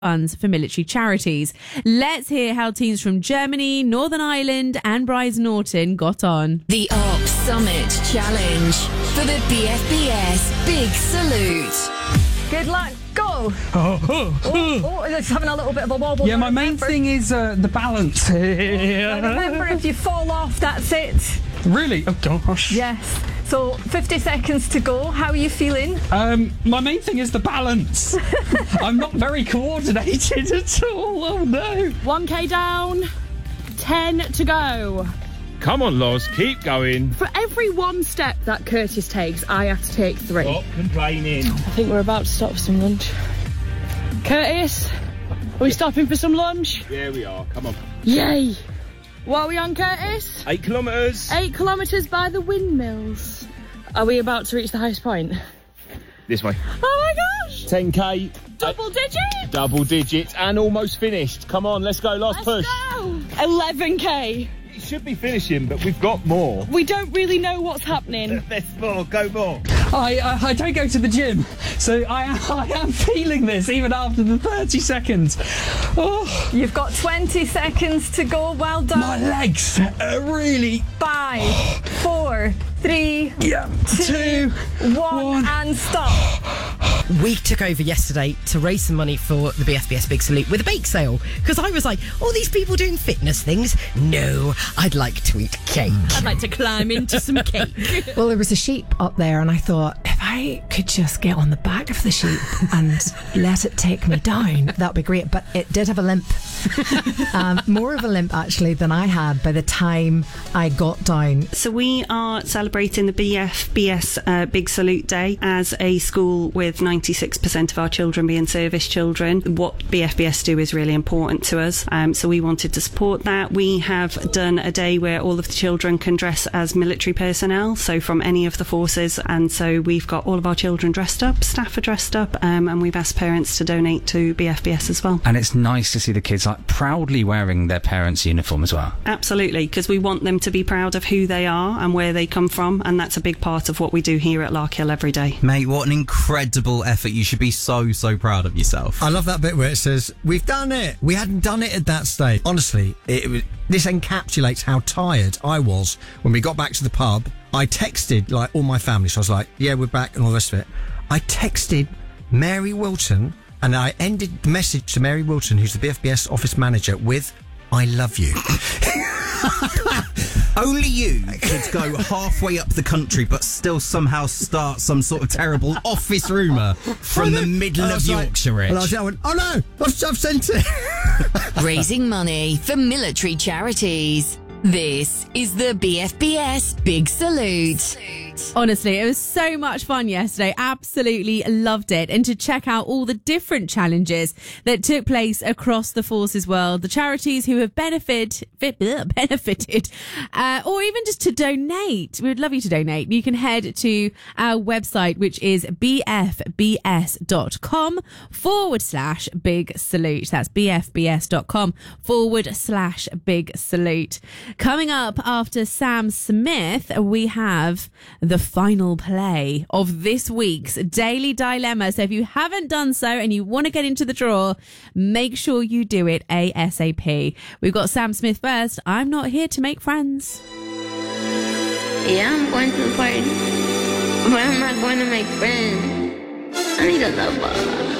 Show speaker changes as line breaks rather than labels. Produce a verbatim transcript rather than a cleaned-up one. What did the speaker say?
funds for military charities. Let's hear how teams from Germany, Northern Ireland and Brize Norton got on.
The Arc Summit Challenge for the B F B S Big Salute.
Good luck. Go.
Oh, oh,
oh, oh, it's having a little bit of a wobble.
Yeah, my main
remember.
thing is uh, the balance.
Remember, if you fall off, that's it.
Really? Oh, gosh.
Yes. So, fifty seconds to go. How are you feeling?
Um, my main thing is the balance. I'm not very coordinated at all. Oh, no.
one K down. ten to go.
Come on, Loz, keep going.
For every one step that Curtis takes, I have to take three.
Stop complaining.
I think we're about to stop for some lunch. Curtis, are we stopping for some lunch?
Yeah, we are. Come on.
Yay! What are we on, Curtis?
Eight kilometres.
Eight kilometres by the windmills. Are we about to reach the highest point?
This way.
Oh my gosh!
ten K.
Double digit!
Double digit and almost finished. Come on, let's go. Last
Let's
push.
Go. eleven K.
It should be finishing, but we've got more.
We don't really know what's happening.
There's more. Go more.
I, I I don't go to the gym, so I I am feeling this even after the thirty seconds. Oh,
You've got twenty seconds to go. Well done.
my legs are really.
Five, four, three,
Yeah.
two,
Two,
one,
one.
and stop.
We took over yesterday to raise some money for the B F B S Big Salute with a bake sale, because I was like, all these people doing fitness things? No, I'd like to eat cake.
I'd like to climb into some cake.
Well, there was a sheep up there, and I thought, if I could just get on the back of the sheep and let it take me down, that'd be great. But it did have a limp. um, more of a limp, actually, than I had by the time I got down.
So we are celebrating the B F B S uh, Big Salute Day as a school with ninety-six percent of our children being service children. What B F B S do is really important to us, um, so we wanted to support that. We have done a day where all of the children can dress as military personnel, so from any of the forces, and so we've got all of our children dressed up, staff are dressed up, um, and we've asked parents to donate to B F B S as well.
And it's nice to see the kids like proudly wearing their parents' uniform as well.
Absolutely, because we want them to be proud of who they are and where they come from, and that's a big part of what we do here at Larkhill every day.
Mate, what an incredible effort. You should be so, so proud of yourself.
I love that bit where it says, we've done it. We hadn't done it at that stage. Honestly, it, it, this encapsulates how tired I was when we got back to the pub. I texted like all my family, so I was like, yeah, we're back and all the rest of it. I texted Mary Wilton, and I ended the message to Mary Wilton, who's the B F B S office manager, with, I love you.
Only you could go halfway up the country but still somehow start some sort of terrible office rumour from the middle of Yorkshire.
Like, and I, was, I went, oh no, I've, I've sent it.
Raising money for military charities. This is the B F B S Big Salute.
Honestly, it was so much fun yesterday. Absolutely loved it. And to check out all the different challenges that took place across the forces world, the charities who have benefit, benefited, uh, or even just to donate. We would love you to donate. You can head to our website, which is bfbs.com forward slash big salute. That's bfbs.com forward slash big salute. Coming up after Sam Smith, we have the final play of this week's Daily Dilemma. So if you haven't done so and you want to get into the draw, make sure you do it ASAP. We've got Sam Smith first. I'm not here to make friends.
Yeah, I'm going to the party, but I'm not going to make friends. I need a lover.